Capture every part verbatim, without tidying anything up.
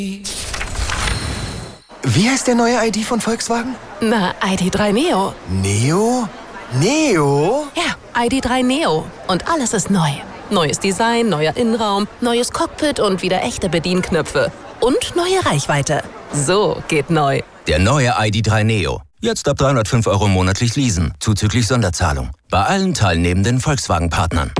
Wie heißt der neue I D von Volkswagen? Na, I D drei Neo. Neo? Neo? Ja, I D drei Neo. Und alles ist neu. Neues Design, neuer Innenraum, neues Cockpit und wieder echte Bedienknöpfe. Und neue Reichweite. So geht neu. Der neue I D drei Neo. Jetzt ab dreihundertfünf Euro monatlich leasen, zuzüglich Sonderzahlung. Bei allen teilnehmenden Volkswagen-Partnern.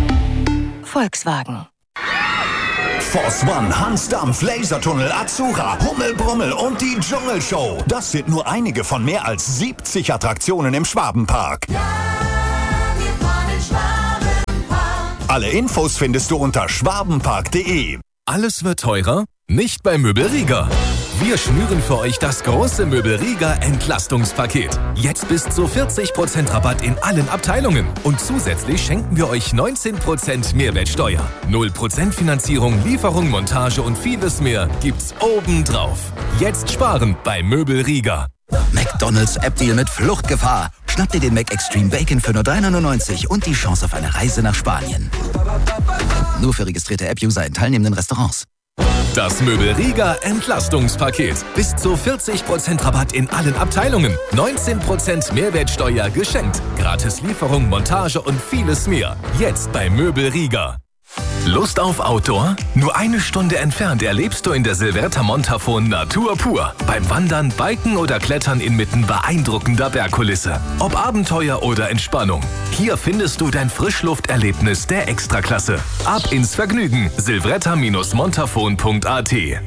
Volkswagen. Force One, Hansdampf, Lasertunnel, Azura, Hummelbrummel und die Dschungelshow. Das sind nur einige von mehr als siebzig Attraktionen im Schwabenpark. Ja, wir fahren in Schwabenpark. Alle Infos findest du unter schwabenpark punkt de. Alles wird teurer? Nicht bei Möbelrieger. Wir schnüren für euch das große Möbelrieger Entlastungspaket. Jetzt bis zu vierzig Prozent Rabatt in allen Abteilungen. Und zusätzlich schenken wir euch neunzehn Prozent Mehrwertsteuer. null Prozent Finanzierung, Lieferung, Montage und vieles mehr gibt's obendrauf. Jetzt sparen bei Möbelrieger. McDonald's App-Deal mit Fluchtgefahr. Schnapp dir den Mac Extreme Bacon für nur drei neunundneunzig und die Chance auf eine Reise nach Spanien. Nur für registrierte App-User in teilnehmenden Restaurants. Das Möbelrieger Entlastungspaket. Bis zu vierzig Prozent Rabatt in allen Abteilungen. neunzehn Prozent Mehrwertsteuer geschenkt. Gratis Lieferung, Montage und vieles mehr. Jetzt bei Möbelrieger. Lust auf Outdoor? Nur eine Stunde entfernt erlebst du in der Silverta Montafon Natur pur. Beim Wandern, Biken oder Klettern inmitten beeindruckender Bergkulisse. Ob Abenteuer oder Entspannung. Hier findest du dein Frischlufterlebnis der Extraklasse. Ab ins Vergnügen. silvretta montafon punkt a t.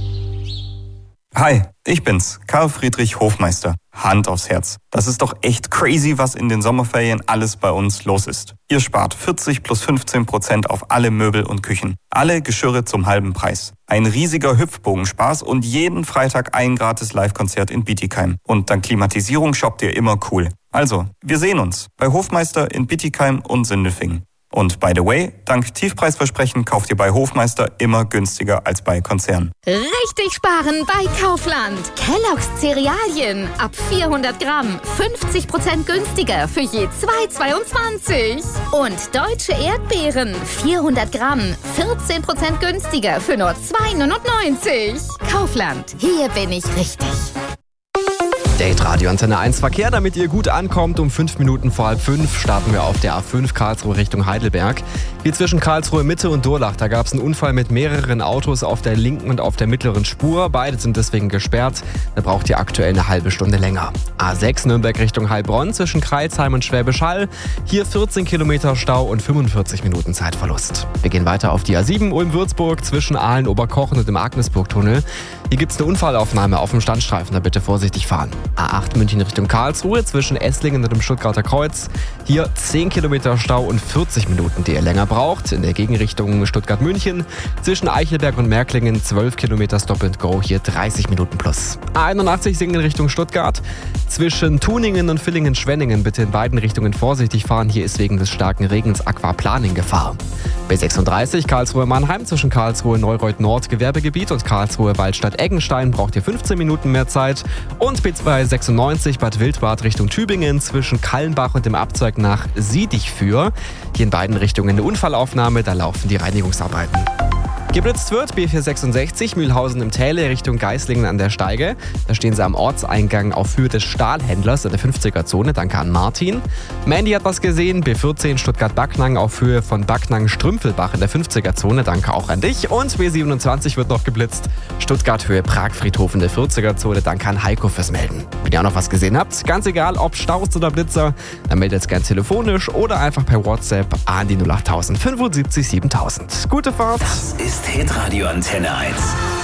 Hi, ich bin's, Karl Friedrich Hofmeister. Hand aufs Herz. Das ist doch echt crazy, was in den Sommerferien alles bei uns los ist. Ihr spart vierzig plus fünfzehn Prozent auf alle Möbel und Küchen. Alle Geschirre zum halben Preis. Ein riesiger Hüpfbogenspaß und jeden Freitag ein gratis Live-Konzert in Bietigheim. Und dank Klimatisierung shoppt ihr immer cool. Also, wir sehen uns bei Hofmeister in Bietigheim und Sindelfingen. Und by the way, dank Tiefpreisversprechen kauft ihr bei Hofmeister immer günstiger als bei Konzernen. Richtig sparen bei Kaufland. Kellogg's Cerealien ab vierhundert Gramm fünfzig Prozent günstiger für je zwei Euro zweiundzwanzig. Und deutsche Erdbeeren vierhundert Gramm vierzehn Prozent günstiger für nur zwei Euro neunundneunzig. Kaufland, hier bin ich richtig. Date Radio Antenne eins Verkehr, damit ihr gut ankommt. Um fünf Minuten vor halb fünf starten wir auf der A fünf Karlsruhe Richtung Heidelberg. Hier zwischen Karlsruhe Mitte und Durlach, da gab es einen Unfall mit mehreren Autos auf der linken und auf der mittleren Spur. Beide sind deswegen gesperrt. Da braucht ihr aktuell eine halbe Stunde länger. A sechs Nürnberg Richtung Heilbronn zwischen Kreilsheim und Schwäbisch Hall. Hier vierzehn Kilometer Stau und fünfundvierzig Minuten Zeitverlust. Wir gehen weiter auf die A sieben Ulm-Würzburg zwischen Aalen, Oberkochen und dem Agnesburg-Tunnel. Hier gibt es eine Unfallaufnahme auf dem Standstreifen, da bitte vorsichtig fahren. A acht München Richtung Karlsruhe zwischen Esslingen und dem Stuttgarter Kreuz. Hier zehn Kilometer Stau und vierzig Minuten, die ihr länger braucht. In der Gegenrichtung Stuttgart-München zwischen Eichelberg und Märklingen zwölf Kilometer Stop and Go, hier dreißig Minuten plus. A einundachtzig Singen Richtung Stuttgart zwischen Tuningen und Villingen-Schwenningen bitte in beiden Richtungen vorsichtig fahren. Hier ist wegen des starken Regens Aquaplaning Gefahr. B sechsunddreißig Karlsruhe-Mannheim zwischen Karlsruhe-Neureuth Nord Gewerbegebiet und Karlsruhe-Waldstadt-Eggenstein braucht ihr fünfzehn Minuten mehr Zeit. Und B zweihundertsechsundneunzig Bad Wildbad Richtung Tübingen zwischen Kallenbach und dem Abzweig nach Siedichführ. Hier in beiden Richtungen eine Unfallaufnahme, da laufen die Reinigungsarbeiten. Geblitzt wird B vierhundertsechsundsechzig Mühlhausen im Täle Richtung Geislingen an der Steige. Da stehen sie am Ortseingang auf Höhe des Stahlhändlers in der fünfziger-Zone. Danke an Martin. Mandy hat was gesehen. B vierzehn Stuttgart-Backnang auf Höhe von Backnang-Strümpfelbach in der fünfziger-Zone. Danke auch an dich. Und B siebenundzwanzig wird noch geblitzt. Stuttgart-Höhe Pragfriedhof in der vierziger-Zone. Danke an Heiko fürs Melden. Wenn ihr auch noch was gesehen habt, ganz egal ob Staus oder Blitzer, dann meldet es gern telefonisch oder einfach per WhatsApp an die null acht null null fünfundsiebzig siebentausend. Gute Fahrt. Das ist Hitradio Antenne eins.